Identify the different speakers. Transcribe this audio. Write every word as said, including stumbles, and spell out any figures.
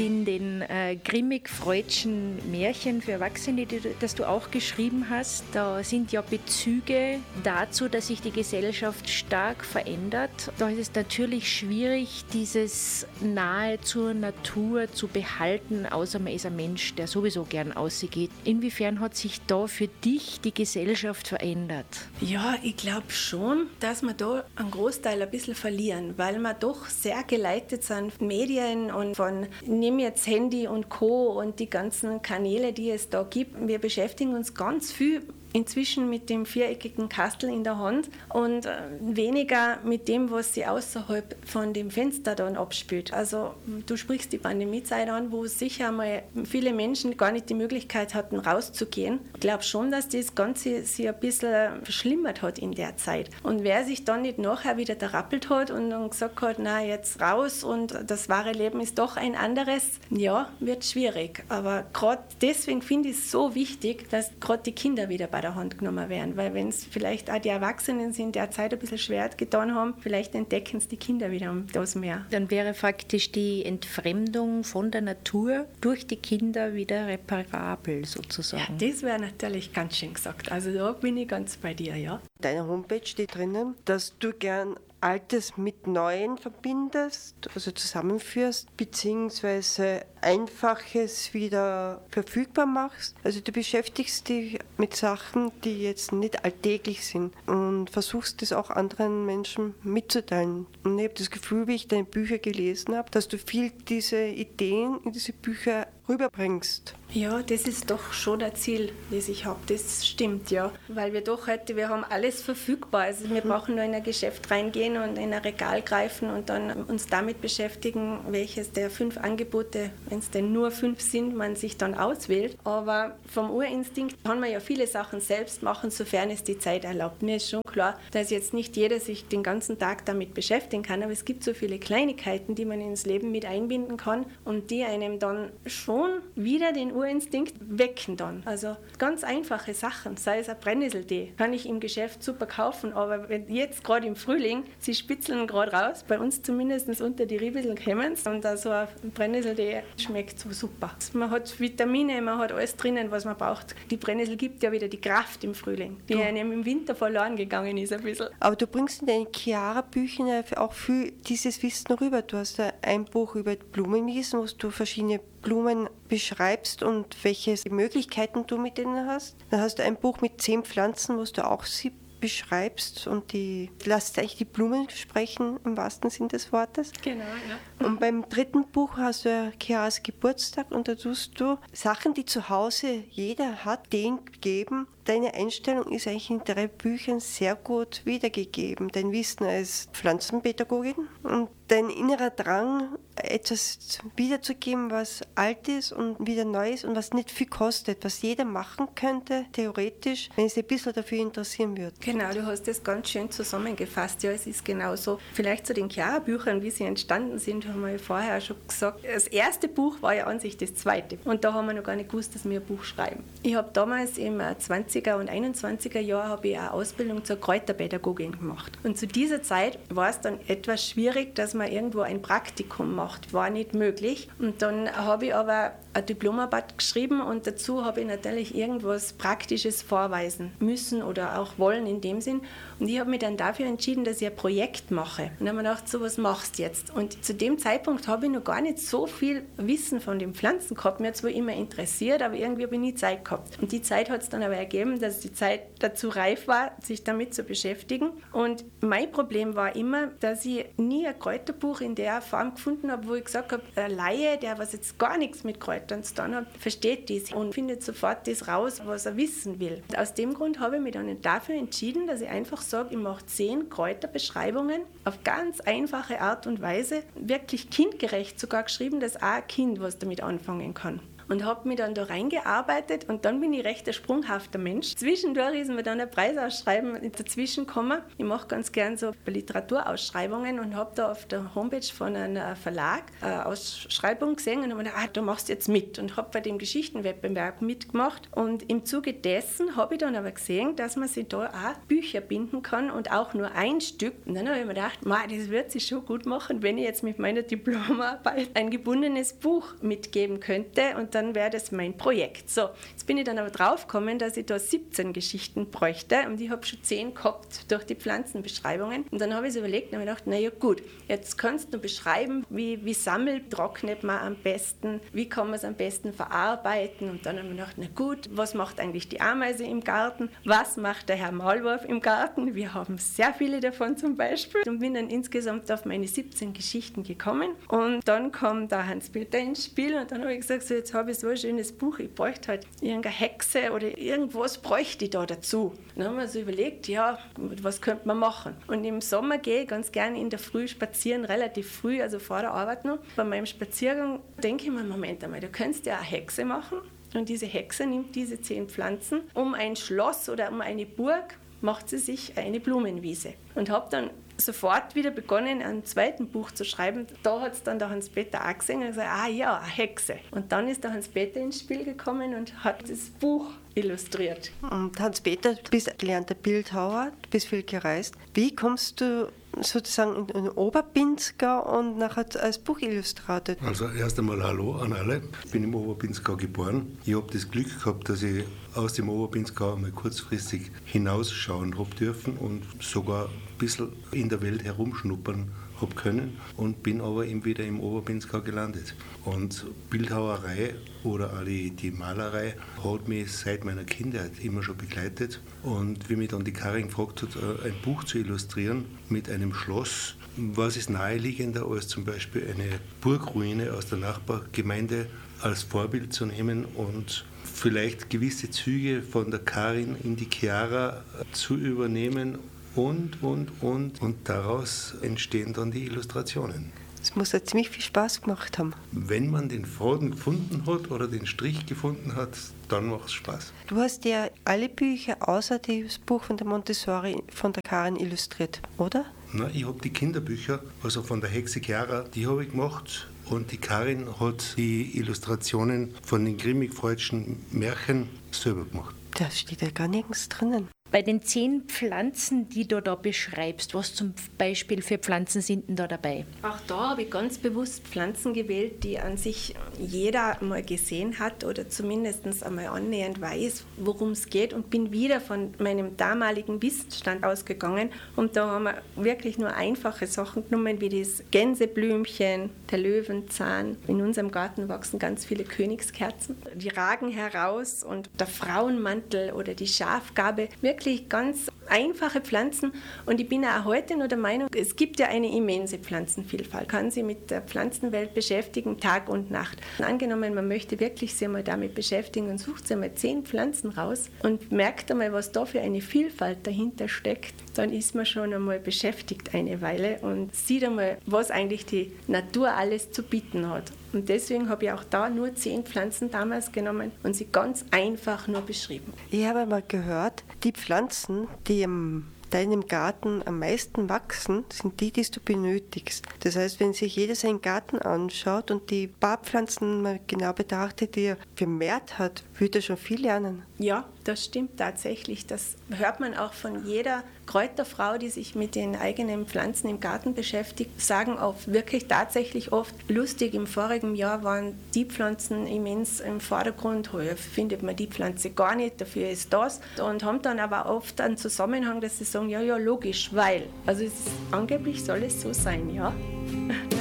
Speaker 1: in den äh, grimmig-freudschen Märchen für Erwachsene, die, das du auch geschrieben hast, da sind ja Bezüge dazu, dass sich die Gesellschaft stark verändert. Da ist es natürlich schwierig, dieses Nahe zur Natur zu behalten, außer man ist ein Mensch, der sowieso gern ausgeht. Inwiefern hat sich da für dich die Gesellschaft verändert?
Speaker 2: Ja, ich glaube schon, dass wir da einen Großteil ein bisschen verlieren, weil wir doch sehr geleitet sind von Medien und von nimm jetzt Handy und Co. und die ganzen Kanäle, die es da gibt. Wir beschäftigen uns ganz viel inzwischen mit dem viereckigen Kastel in der Hand und weniger mit dem, was sich außerhalb von dem Fenster dann abspielt. Also du sprichst die Pandemiezeit an, wo sicher mal viele Menschen gar nicht die Möglichkeit hatten, rauszugehen. Ich glaube schon, dass das Ganze sich ein bisschen verschlimmert hat in der Zeit. Und wer sich dann nicht nachher wieder darappelt hat und dann gesagt hat, na jetzt raus und das wahre Leben ist doch ein anderes, ja, wird schwierig. Aber gerade deswegen finde ich es so wichtig, dass gerade die Kinder wieder bei der Hand genommen werden, weil wenn es vielleicht auch die Erwachsenen sind, der Zeit ein bisschen schwer getan haben, vielleicht entdecken es die Kinder wieder das mehr.
Speaker 1: Dann wäre faktisch die Entfremdung von der Natur durch die Kinder wieder reparabel sozusagen.
Speaker 2: Ja, das wäre natürlich ganz schön gesagt. Also da bin ich ganz bei dir, ja.
Speaker 3: Deiner Homepage steht drinnen, dass du gern Altes mit Neuen verbindest, also zusammenführst, beziehungsweise Einfaches wieder verfügbar machst. Also du beschäftigst dich mit Sachen, die jetzt nicht alltäglich sind und versuchst es auch anderen Menschen mitzuteilen. Und ich habe das Gefühl, wie ich deine Bücher gelesen habe, dass du viel diese Ideen in diese Bücher rüberbringst.
Speaker 2: Ja, das ist doch schon das Ziel, das ich habe. Das stimmt, ja. Weil wir doch heute, wir haben alles verfügbar. Also wir brauchen nur in ein Geschäft reingehen und in ein Regal greifen und dann uns damit beschäftigen, welches der fünf Angebote, wenn es denn nur fünf sind, man sich dann auswählt. Aber vom Urinstinkt kann man ja viele Sachen selbst machen, sofern es die Zeit erlaubt. Mir ist schon klar, dass jetzt nicht jeder sich den ganzen Tag damit beschäftigen kann, aber es gibt so viele Kleinigkeiten, die man ins Leben mit einbinden kann und die einem dann schon wieder den Urinstinkt wecken dann. Also ganz einfache Sachen, sei es ein Brennnesseltee, kann ich im Geschäft super kaufen, aber wenn jetzt gerade im Frühling, sie spitzeln gerade raus, bei uns zumindest unter die Riebeln kommen und so ein Brennnesseltee schmeckt so super. Man hat Vitamine, man hat alles drinnen, was man braucht. Die Brennnessel gibt ja wieder die Kraft im Frühling, die ja. einem im Winter verloren gegangen ist ein bisschen.
Speaker 3: Aber du bringst in deinen Chiara-Büchern auch viel dieses Wissen rüber. Du hast da ein Buch über Blumenwiesen, wo du verschiedene Blumen beschreibst und welche Möglichkeiten du mit denen hast. Dann hast du ein Buch mit zehn Pflanzen, wo du auch sie beschreibst und die lässt eigentlich die Blumen sprechen, im wahrsten Sinn des Wortes.
Speaker 2: Genau, ja.
Speaker 3: Und beim dritten Buch hast du ja Chiaras Geburtstag und da tust du Sachen, die zu Hause jeder hat, den geben. Deine Einstellung ist eigentlich in drei Büchern sehr gut wiedergegeben. Dein Wissen als Pflanzenpädagogin und dein innerer Drang, etwas wiederzugeben, was alt ist und wieder neu ist und was nicht viel kostet, was jeder machen könnte, theoretisch, wenn es ein bisschen dafür interessieren würde.
Speaker 2: Genau, du hast das ganz schön zusammengefasst. Ja, es ist genau so. Vielleicht zu den Chiara-Büchern, wie sie entstanden sind, haben wir ja vorher schon gesagt. Das erste Buch war ja an sich das zweite. Und da haben wir noch gar nicht gewusst, dass wir ein Buch schreiben. Ich habe damals im zwanziger und einundzwanziger Jahr habe ich eine Ausbildung zur Kräuterpädagogin gemacht. Und zu dieser Zeit war es dann etwas schwierig, dass man irgendwo ein Praktikum macht. War nicht möglich. Und dann habe ich aber eine Diplomarbeit geschrieben und dazu habe ich natürlich irgendwas Praktisches vorweisen müssen oder auch wollen in dem Sinn. Und ich habe mich dann dafür entschieden, dass ich ein Projekt mache. Und dann habe ich gedacht, so was machst du jetzt? Und zu dem Zeitpunkt habe ich noch gar nicht so viel Wissen von den Pflanzen gehabt. Mir hat zwar immer interessiert, aber irgendwie habe ich nie Zeit gehabt. Und die Zeit hat es dann aber ergeben, dass die Zeit dazu reif war, sich damit zu beschäftigen. Und mein Problem war immer, dass ich nie ein Kräuterbuch in der Form gefunden habe, wo ich gesagt habe, ein Laie, der was jetzt gar nichts mit Kräutern zu tun hat, versteht das und findet sofort das raus, was er wissen will. Und aus dem Grund habe ich mich dann dafür entschieden, dass ich einfach sage, ich mache zehn Kräuterbeschreibungen auf ganz einfache Art und Weise, wirklich kindgerecht sogar geschrieben, dass auch ein Kind was damit anfangen kann. und habe mich dann da reingearbeitet und dann bin ich recht ein sprunghafter Mensch. Zwischendurch ist mir dann ein Preisausschreiben dazwischen gekommen. Ich mache ganz gern so Literaturausschreibungen und habe da auf der Homepage von einem Verlag eine Ausschreibung gesehen und habe mir gedacht, ah, du machst jetzt mit und habe bei dem Geschichtenwettbewerb mitgemacht und im Zuge dessen habe ich dann aber gesehen, dass man sich da auch Bücher binden kann und auch nur ein Stück. Und dann habe ich mir gedacht, das wird sich schon gut machen, wenn ich jetzt mit meiner Diplomarbeit ein gebundenes Buch mitgeben könnte und dann wäre das mein Projekt. So, jetzt bin ich dann aber draufgekommen, dass ich da siebzehn Geschichten bräuchte und ich habe schon zehn gehabt durch die Pflanzenbeschreibungen. Und dann habe ich so überlegt und habe gedacht, naja gut, jetzt kannst du beschreiben, wie, wie sammeltrocknet man am besten, wie kann man es am besten verarbeiten. Und dann habe ich gedacht, na gut, was macht eigentlich die Ameise im Garten? Was macht der Herr Maulwurf im Garten? Wir haben sehr viele davon zum Beispiel. Und bin dann insgesamt auf meine siebzehn Geschichten gekommen. Und dann kam da Hans-Peter ins Spiel und dann habe ich gesagt, so, jetzt habe ich so ein schönes Buch, ich bräuchte halt irgendeine Hexe oder irgendwas bräuchte ich da dazu. Dann haben wir so überlegt, ja, was könnte man machen? Und im Sommer gehe ich ganz gerne in der Früh spazieren, relativ früh, also vor der Arbeit noch. Bei meinem Spaziergang denke ich mir, Moment einmal, du könntest ja eine Hexe machen. Und diese Hexe nimmt diese zehn Pflanzen. Um ein Schloss oder um eine Burg macht sie sich eine Blumenwiese. Und habe dann sofort wieder begonnen, ein zweites Buch zu schreiben. Da hat es dann der Hans-Peter auch gesehen und gesagt, ah ja, eine Hexe. Und dann ist der Hans-Peter ins Spiel gekommen und hat das Buch illustriert.
Speaker 3: Und Hans-Peter, du bist gelernter Bildhauer, du bist viel gereist. Wie kommst du sozusagen in den Oberpinzgau und nachher als Buchillustrator?
Speaker 4: Also erst einmal Hallo an alle. Ich bin im Oberpinzgau geboren. Ich habe das Glück gehabt, dass ich aus dem Oberpinzgau einmal kurzfristig hinausschauen habe dürfen und sogar ein bisschen in der Welt herumschnuppern habe können und bin aber eben wieder im Oberpinzgau gelandet. Und Bildhauerei oder auch die, die Malerei hat mich seit meiner Kindheit immer schon begleitet. Und wie mich dann die Karin gefragt hat, ein Buch zu illustrieren mit einem Schloss, was ist naheliegender als zum Beispiel eine Burgruine aus der Nachbargemeinde als Vorbild zu nehmen und vielleicht gewisse Züge von der Karin in die Chiara zu übernehmen und, und, und. Und daraus entstehen dann die Illustrationen.
Speaker 3: Das muss ja ziemlich viel Spaß gemacht haben.
Speaker 4: Wenn man den Faden gefunden hat oder den Strich gefunden hat, dann macht es Spaß.
Speaker 3: Du hast ja alle Bücher außer das Buch von der Montessori von der Karin illustriert, oder?
Speaker 4: Na, ich habe die Kinderbücher, also von der Hexe Chiara, die habe ich gemacht. Und die Karin hat die Illustrationen von den Grimmig-Freudschen Märchen selber gemacht.
Speaker 3: Da steht ja gar nirgends drinnen.
Speaker 1: Bei den zehn Pflanzen, die du da beschreibst, was zum Beispiel für Pflanzen sind denn da dabei?
Speaker 2: Auch da habe ich ganz bewusst Pflanzen gewählt, die an sich jeder mal gesehen hat oder zumindest einmal annähernd weiß, worum es geht und bin wieder von meinem damaligen Wissensstand ausgegangen. Und da haben wir wirklich nur einfache Sachen genommen, wie das Gänseblümchen, der Löwenzahn. In unserem Garten wachsen ganz viele Königskerzen. Die ragen heraus und der Frauenmantel oder die Schafgarbe, wirklich ganz einfache Pflanzen und ich bin auch heute noch der Meinung, es gibt ja eine immense Pflanzenvielfalt, kann sich mit der Pflanzenwelt beschäftigen, Tag und Nacht. Angenommen, man möchte wirklich sich mal damit beschäftigen und sucht sich mal zehn Pflanzen raus und merkt einmal, was da für eine Vielfalt dahinter steckt, dann ist man schon einmal beschäftigt eine Weile und sieht einmal, was eigentlich die Natur alles zu bieten hat. Und deswegen habe ich auch da nur zehn Pflanzen damals genommen und sie ganz einfach nur beschrieben.
Speaker 3: Ich habe mal gehört, die Pflanzen, die in deinem Garten am meisten wachsen, sind die, die du benötigst. Das heißt, wenn sich jeder seinen Garten anschaut und die paar Pflanzen mal genau betrachtet, die er vermehrt hat, würde er schon viel lernen.
Speaker 2: Ja, das stimmt tatsächlich. Das hört man auch von jeder Kräuterfrau, die sich mit den eigenen Pflanzen im Garten beschäftigt, sagen auch wirklich tatsächlich oft, lustig, im vorigen Jahr waren die Pflanzen immens im Vordergrund, heuer findet man die Pflanze gar nicht, dafür ist das. Und haben dann aber oft einen Zusammenhang, dass sie sagen, ja, ja, logisch, weil. Also es ist, angeblich soll es so sein, ja.